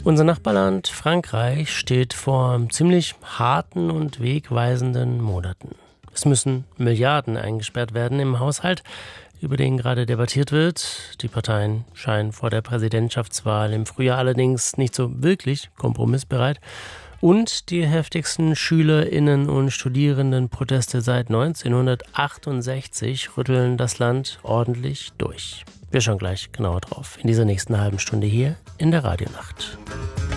Unser Nachbarland Frankreich steht vor ziemlich harten und wegweisenden Monaten. Es müssen Milliarden eingesperrt werden im Haushalt, über den gerade debattiert wird. Die Parteien scheinen vor der Präsidentschaftswahl im Frühjahr allerdings nicht so wirklich kompromissbereit. Und die heftigsten SchülerInnen- und Studierendenproteste seit 1968 rütteln das Land ordentlich durch. Wir schauen gleich genauer drauf in dieser nächsten halben Stunde hier in der Radionacht.